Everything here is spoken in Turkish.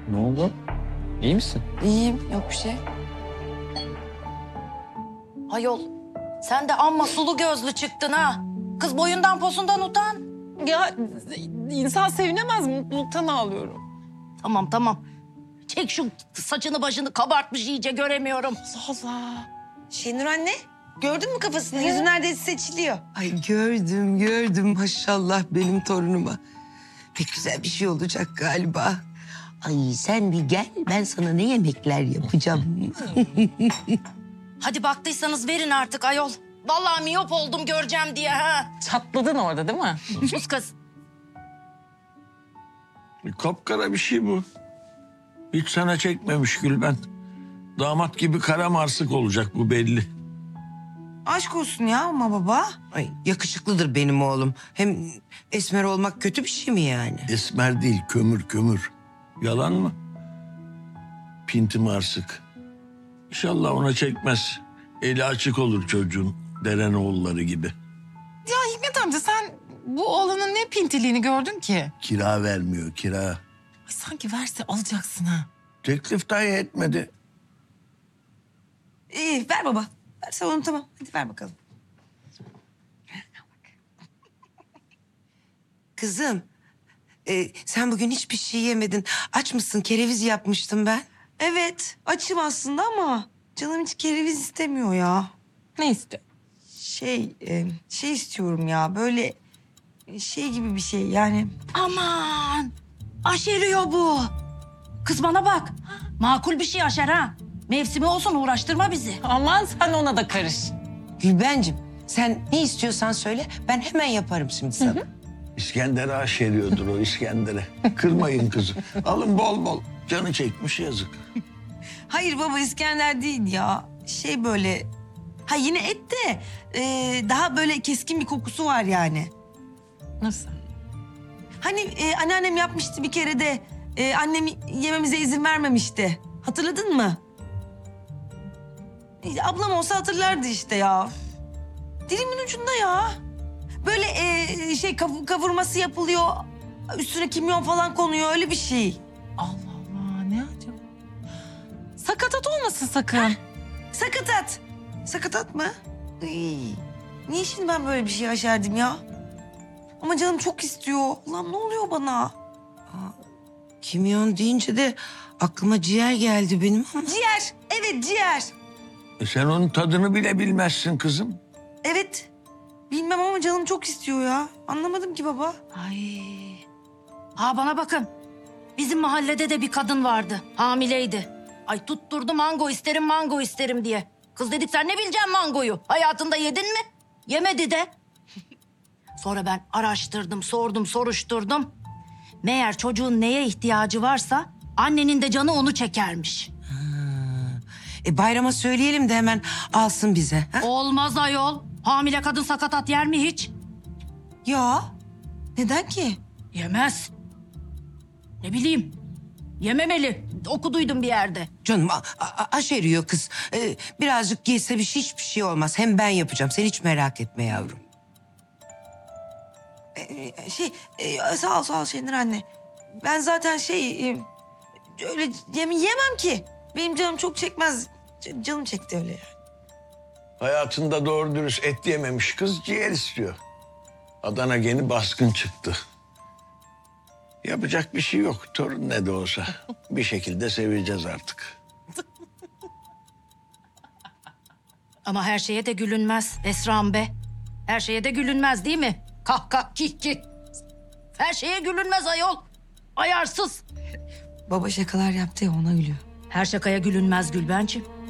Ne oldu? İyi misin? İyiyim, yok bir şey. Ayol, sen de amma sulu gözlü çıktın ha. Kız boyundan posundan utan. Ya insan sevinemez mi? Mutluluktan ağlıyorum. Tamam tamam. Çek şu saçını başını kabartmış iyice göremiyorum. Allah Allah. Şenur anne, gördün mü kafasını? Yüzü neredeyse seçiliyor. Ay gördüm maşallah benim torunuma. Pek güzel bir şey olacak galiba. Ay sen bir gel ben sana ne yemekler yapacağım. Hadi baktıysanız verin artık ayol. Vallahi miyop oldum göreceğim diye ha. Çatladın orada değil mi? Sus kız. Kapkara bir şey bu. Hiç sana çekmemiş Gülben. Damat gibi kara marsık olacak bu belli. Aşk olsun ya ama baba. Ay yakışıklıdır benim oğlum. Hem esmer olmak kötü bir şey mi yani? Esmer değil, kömür. Yalan mı? Pinti marsık. İnşallah ona çekmez. Eli açık olur çocuğun. Derenoğulları gibi. Ya Hikmet amca sen bu oğlanın ne pintiliğini gördün ki? Kira vermiyor, kira. Ay, sanki verse alacaksın ha. Teklif dahi etmedi. İyi, ver baba. Ver salonu tamam. Hadi ver bakalım. Kızım sen bugün hiçbir şey yemedin. Aç mısın? Kereviz yapmıştım ben. Evet, açım aslında ama canım hiç kereviz istemiyor ya. Ne istiyor? Şey istiyorum ya, böyle şey gibi bir şey yani. Aman. Aşeriyor bu. Kız bana bak. Makul bir şey aşer ha. Mevsimi olsun uğraştırma bizi. Aman sen ona da karış. Gülbencim sen ne istiyorsan söyle ben hemen yaparım şimdi sana. İskender'e aşeriyordur o İskender'e. Kırmayın kızı. Alın bol bol. Canı çekmiş yazık. Hayır baba, İskender değil ya. Şey böyle... Ha yine et de daha böyle keskin bir kokusu var yani. Nasıl? Hani anneannem yapmıştı bir kere de annem yememize izin vermemişti. Hatırladın mı? Ablam olsa hatırlardı işte ya. Dilimin ucunda ya. Böyle kavurması yapılıyor. Üstüne kimyon falan konuyor, öyle bir şey. Allah Allah ne acaba? Sakatat olmasın sakın. Sakatat. Sakatat mı? Iy. Niye şimdi ben böyle bir şey aşerdim ya? Ama canım çok istiyor. Ulan ne oluyor bana? Kimyon deyince de aklıma ciğer geldi benim ama. Ciğer. Evet ciğer. Sen onun tadını bile bilmezsin kızım. Evet. Bilmem ama canım çok istiyor ya. Anlamadım ki baba. Ay. Ha bana bakın. Bizim mahallede de bir kadın vardı. Hamileydi. Ay tutturdu mango isterim diye. Kız dedik sen ne bileceksin mangoyu? Hayatında yedin mi? Yemedi de. Sonra ben araştırdım, sordum, soruşturdum. Meğer çocuğun neye ihtiyacı varsa annenin de canı onu çekermiş. Bayrama söyleyelim de hemen alsın bize. Ha? Olmaz ayol. Hamile kadın sakatat yer mi hiç? Ya neden ki? Yemez. Ne bileyim. Yememeli. Okuduydum bir yerde. Canım aşeriyor kız. Birazcık yese hiçbir şey olmaz. Hem ben yapacağım. Sen hiç merak etme yavrum. Sağ ol Şenur anne. Ben zaten öyle yemem ki. Benim canım çok çekmez. Canım çekti öyle yani. Hayatında doğru dürüst et yememiş kız ciğer istiyor. Adana geni baskın çıktı. Yapacak bir şey yok. Torun ne de olsa. Bir şekilde seveceğiz artık. Ama her şeye de gülünmez Esra'm be. Her şeye de gülünmez değil mi? Kah kah kih kih. Her şeye gülünmez ayol. Ayarsız. Baba şakalar yaptı ya, ona gülüyor. Her şakaya gülünmez Gülbenciğim.